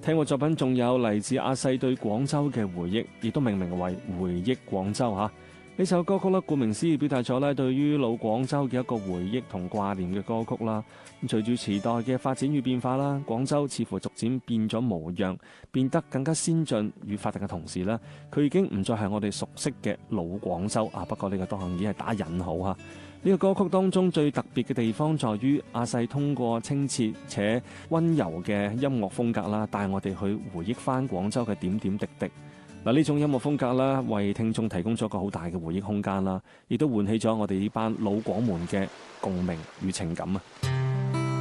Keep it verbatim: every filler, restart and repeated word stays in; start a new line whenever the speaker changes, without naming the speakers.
聽過作品仲有嚟自阿細對廣州嘅回憶，亦都命名為回憶廣州嚇。呢首歌曲咧，顧名思義表達咗咧對於老廣州嘅一個回憶同掛念嘅歌曲啦。咁隨住時代嘅發展與變化啦，廣州似乎逐漸變咗模樣，變得更加先進與發達嘅同時咧，佢已經唔再係我哋熟悉嘅老廣州啊。不過呢個當然已經係打引號嚇。呢個歌曲當中最特別嘅地方在於阿細通過清澈且溫柔嘅音樂風格啦，帶我哋去回憶返廣州嘅點點滴滴。嗱，呢種音樂風格啦，為聽眾提供咗個好大嘅回憶空間啦，亦都喚起咗我哋呢班老廣門嘅共鳴與情感啊！